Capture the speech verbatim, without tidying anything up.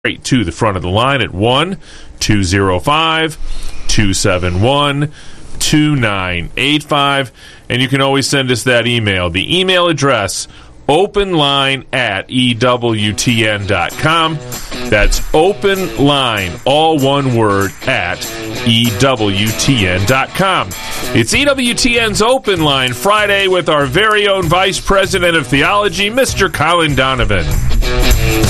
Straight to the front of the line at one two zero five, two seven one, two nine eight five. And you can always send us that email. The email address, openline at E W T N dot com. That's openline, all one word, at E W T N dot com. It's E W T N's Open Line Friday with our very own Vice President of Theology, Mister Colin Donovan.